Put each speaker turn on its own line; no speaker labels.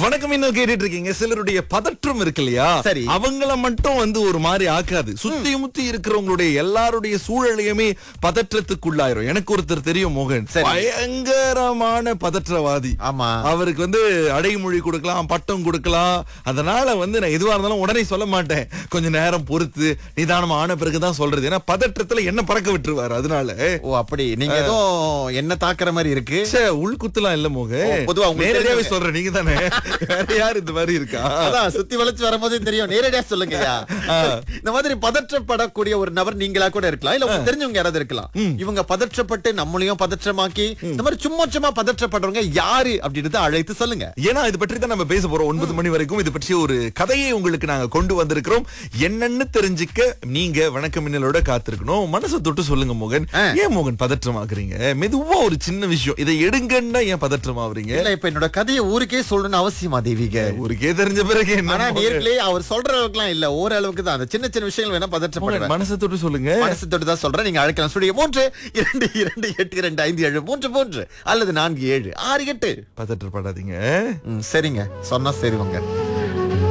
வணக்கம் இன்னும் கேட்டுட்டு இருக்கீங்க. சிலருடைய பதற்றம் இருக்கு இல்லையா,
சரி.
அவங்கள மட்டும் ஒரு மாதிரி ஆக்காது. சுத்தி முத்தி இருக்கிறவங்களுடைய எல்லாருடைய சூழலையுமே பதற்றத்துக்குள்ளாயிரும். எனக்கு ஒருத்தர் தெரியும் மோகன், பயங்கரமான பதற்றவாதி.
ஆமா.
அவருக்கு அடைமொழி கொடுக்கலாம், பட்டம் கொடுக்கலாம். அதனால நான் எதுவா இருந்தாலும் உடனே சொல்ல மாட்டேன், கொஞ்ச நேரம் பொறுத்து நிதானமா ஆன பிறகுதான் சொல்றது. ஏன்னா பதற்றத்துல என்ன பறக்க விட்டுருவாரு. அதனால
ஓ அப்படி நீங்க ஏதோ என்ன தாக்குற மாதிரி இருக்கு.
உள்குத்துலாம் இல்ல மோகன்,
பொதுவா உங்களுக்கு
நேரடியாவே சொல்றேன். நீங்க தானே வேற யார் இந்த மாதிரி இருக்கா?
அதான் சுத்தி வளைச்சு வரும்போதே தெரியும். நேரடியா சொல்லுங்கய்யா. இந்த மாதிரி பதற்றப்படக்கூடிய ஒரு நபர் நீங்களா கூட இருக்கலாம், இல்ல உங்களுக்கு தெரிஞ்சவங்க யாராவது இருக்கலாம். இவங்க பதற்றப்பட்டு நம்மளையும் பதற்றமாக்கி இந்த மாதிரி சும்மா பதற்றப்படுறவங்க யாரு அப்படின்றத அழைத்து சொல்லுங்க.
ஏன்னா இது பற்றி தான் நம்ம பேச போறோம். 9 மணி வரைக்கும் இது பற்றி ஒரு கதையை உங்களுக்கு நாங்க கொண்டு வந்திருக்கிறோம். என்னன்னு தெரிஞ்சுக்க நீங்க வணக்கம் மின்னலோட காத்திருக்கணும். மனசை தொட்டு சொல்லுங்க மோகன். ஏன் மோகன் பதற்றமாக்குறீங்க? மெதுவா ஒரு சின்ன விஷயம், இதை எடுங்கன்னா ஏன் பதற்றமாவறீங்க?
இல்ல இப்ப என்னோட கதையை ஊருக்கே சொல்லணும்னு அவசியமா தேவிக?
ஊருக்கே தெரிஞ்ச பிறகு என்ன?
ஆனா நேர்களே அவர் சொல்ற அளவுக்குலாம் இல்ல, ஓரளவுக்கு தான். அந்த சின்ன சின்ன விஷயங்கள் வேணா பதற்றப்படுவேன்.
மனசை தொட்டு சொல்லுங்க.
மனசை தொட்டு தான் சொல்றேன். நீங்க அழைக்கலாம். ஸ்டுடியோ 322282573 அல்லது 4768.
பதற்றப்படாதீங்க.
சரிங்க, சொன்னா சரிவங்க.